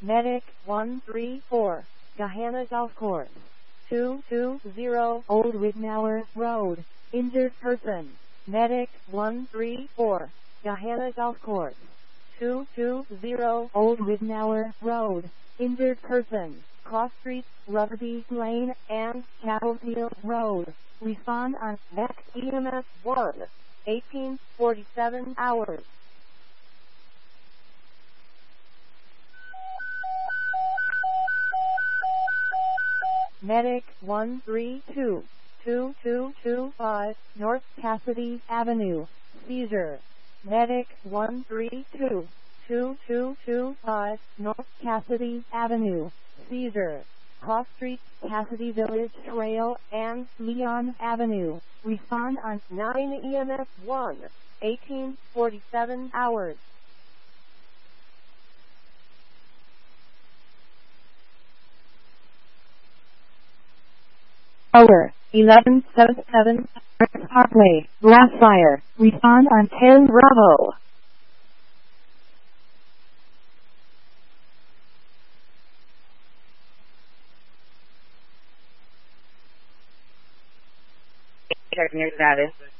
Medic 134, Gahanna Golf Course. 220 Old Ridnour Road, injured person. Medic 134, Gahanna Golf Course. 220 Old Ridnour Road, injured person. Cross Street, Rugby Lane, and Cattlefield Road. Respond on Max EMS 1, 1847 hours. Medic 132, 2225 North Cassidy Avenue, seizure. Medic 132, 2225 North Cassidy Avenue, seizure. Cross Street, Cassidy Village Trail, and Leon Avenue. Respond on 9 EMS 1, 1847 hours. Over 1177 Parkway, Glassfire. Respond on 10 Bravo. Checking your status.